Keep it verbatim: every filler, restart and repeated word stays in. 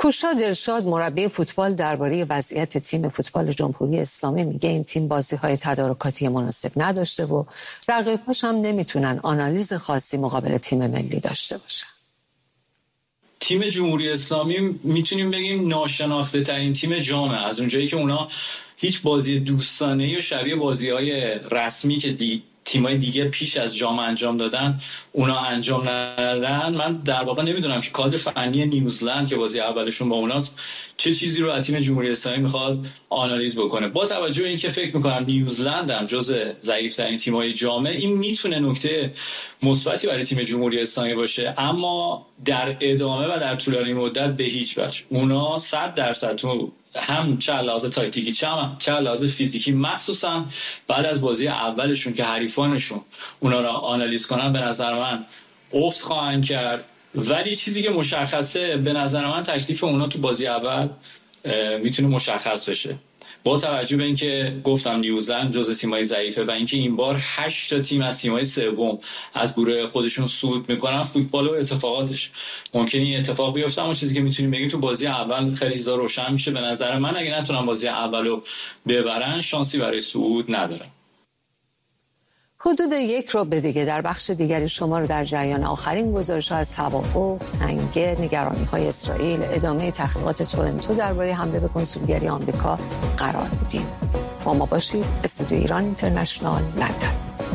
کوشا دلشاد مربی فوتبال درباره وضعیت تیم فوتبال جمهوری اسلامی میگه این تیم بازی‌های تدارکاتی مناسب نداشته و رقیباش هم نمیتونن آنالیز خاصی مقابل تیم ملی داشته باشن. تیم جمهوری اسلامی میتونیم بگیم ناشناخته ترین تیم جامه، از اونجایی که اونا هیچ بازی دوستانه‌ای و شبیه بازی‌های رسمی که دی... تیمای دیگه پیش از جام انجام دادن اونا انجام ندادن. من در واقع نمیدونم که کادر فنی نیوزلند که بازی اولشون با اوناست چه چیزی رو از تیم جمهوری اسلامی میخواد آنالیز بکنه. با توجه به اینکه فکر میکنم نیوزلند هم جزء ضعیف‌ترین تیم‌های جام، این میتونه نکته مثبتی برای تیم جمهوری اسلامی باشه، اما در ادامه و در طولانی مدت به هیچ وجه. اونا صد درصد تو هم چه لحاظ تاکتیکی چه هم چه لحاظ فیزیکی، مخصوصا بعد از بازی اولشون که حریفانشون اونا را آنالیز کنن، به نظر من افت خواهند کرد. ولی چیزی که مشخصه به نظر من تکلیف اونا تو بازی اول میتونه مشخص بشه، با توجه به اینکه گفتم نیوزلند جزو تیم‌های ضعیفه و اینکه این بار هشت تا تیم از تیم‌های سوم از گروه خودشون صعود میکنن. فوتبال و اتفاقاتش ممکنه این اتفاق بیفته، اما چیزی که میتونیم بگیم تو بازی اول خیلی چیزا روشن میشه. به نظر من اگه نتونن بازی اولو ببرن شانسی برای صعود ندارن. حدود یک ربع دیگه در بخش دیگری شما رو در جریان آخرین گزارش‌ها از توافق، تنگه، نگرانی‌های اسرائیل، ادامه تحقیقات تورنتو درباره حمله به کنسولگری آمریکا قرار میدیم. با ما باشید. استودیو ایران اینترنشنال، لندن.